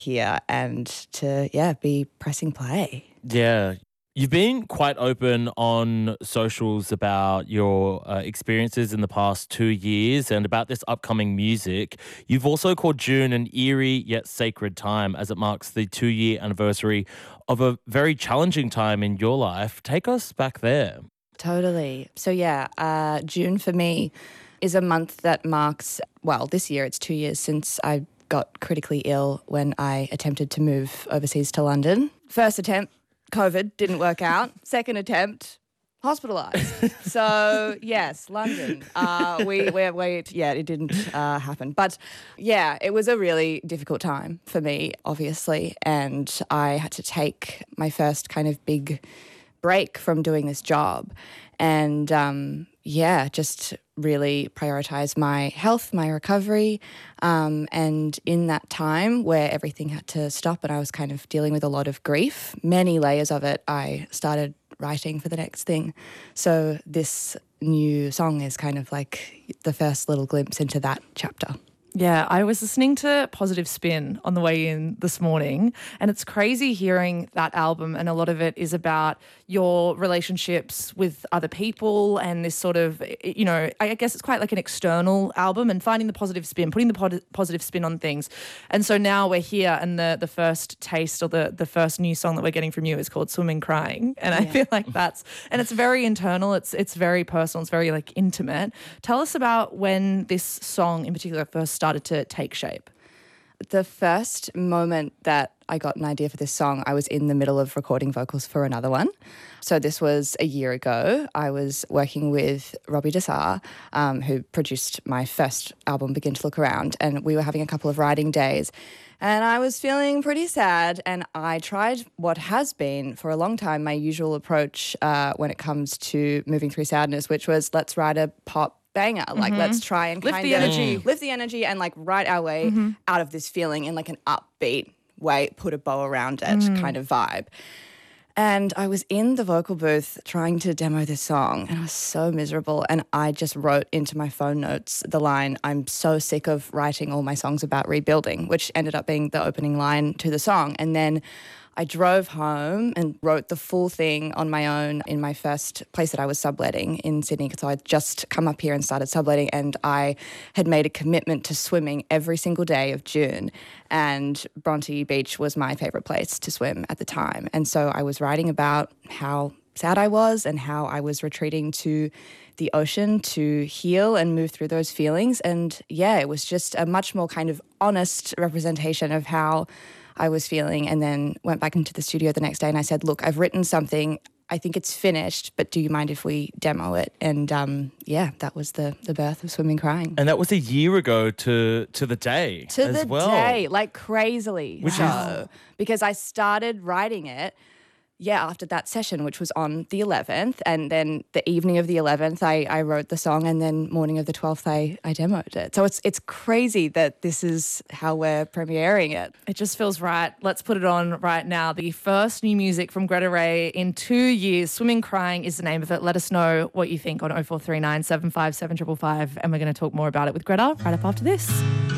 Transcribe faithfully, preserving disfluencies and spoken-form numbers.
here and to, yeah, be pressing play. Yeah. You've been quite open on socials about your uh, experiences in the past two years and about this upcoming music. You've also called June an eerie yet sacred time as it marks the two-year anniversary of a very challenging time in your life. Take us back there. Totally. So, yeah, uh, June for me is a month that marks, well, this year it's two years since I got critically ill when I attempted to move overseas to London. First attempt, COVID, didn't work out. Second attempt, hospitalised. So, yes, London. Uh, we, we, we, yeah, it didn't uh, happen. But, yeah, it was a really difficult time for me, obviously, and I had to take my first kind of big break from doing this job and, um, yeah, just really prioritise my health, my recovery, um, and in that time where everything had to stop and I was kind of dealing with a lot of grief, many layers of it, I started writing for the next thing. So this new song is kind of like the first little glimpse into that chapter. Yeah, I was listening to Positive Spin on the way in this morning, and it's crazy hearing that album, and a lot of it is about your relationships with other people and this sort of, you know, I guess it's quite like an external album and finding the positive spin, putting the pod- positive spin on things. And so now we're here and the the first taste or the, the first new song that we're getting from you is called Swimming Crying. And I yeah. feel like that's, and it's very internal, it's it's very personal, it's very like intimate. Tell us about when this song in particular first started to take shape. The first moment that I got an idea for this song, I was in the middle of recording vocals for another one. So this was a year ago. I was working with Robbie Desar, um, who produced my first album, Begin to Look Around, and we were having a couple of writing days. And I was feeling pretty sad, and I tried what has been for a long time my usual approach uh, when it comes to moving through sadness, which was let's write a pop banger. Like, mm-hmm. let's try and lift kind the of energy. lift the energy and like write our way mm-hmm. out of this feeling in like an upbeat way, put a bow around it mm. kind of vibe. And I was in the vocal booth trying to demo this song and I was so miserable. And I just wrote into my phone notes the line, I'm so sick of writing all my songs about rebuilding, which ended up being the opening line to the song. And then I drove home and wrote the full thing on my own in my first place that I was subletting in Sydney, because I'd just come up here and started subletting, and I had made a commitment to swimming every single day of June, and Bronte Beach was my favourite place to swim at the time. And so I was writing about how sad I was and how I was retreating to the ocean to heal and move through those feelings. And yeah, it was just a much more kind of honest representation of how I was feeling, and then went back into the studio the next day and I said, look, I've written something. I think it's finished, but do you mind if we demo it? And um, yeah, that was the the birth of Swimming Crying. And that was a year ago to to the day to as the well. day, like crazily. Which so, is... because I started writing it, yeah, after that session, which was on the eleventh, and then the evening of the eleventh, I, I wrote the song, and then morning of the twelfth, I, I demoed it. So it's it's crazy that this is how we're premiering it. It just feels right. Let's put it on right now. The first new music from Greta Ray in two years. Swimming Crying is the name of it. Let us know what you think on oh four three nine, seven five seven, five five five, and we're going to talk more about it with Greta right up after this.